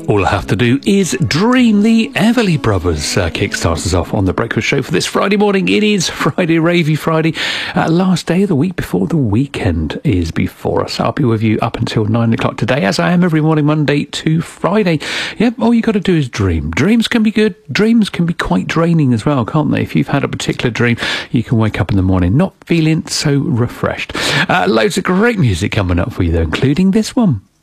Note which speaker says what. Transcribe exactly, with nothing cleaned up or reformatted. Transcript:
Speaker 1: All I have to do is dream. The Everly Brothers uh, kickstarts us off on the breakfast show for this Friday morning. It is Friday, Ravey Friday, uh, last day of the week before the weekend is before us. I'll be with you up until nine o'clock today, as I am every morning, Monday to Friday. Yep, all you got to do is dream. Dreams can be good. Dreams can be quite draining as well, can't they? If you've had a particular dream, you can wake up in the morning not feeling so refreshed. Uh, loads of great music coming up for you, though, including this one.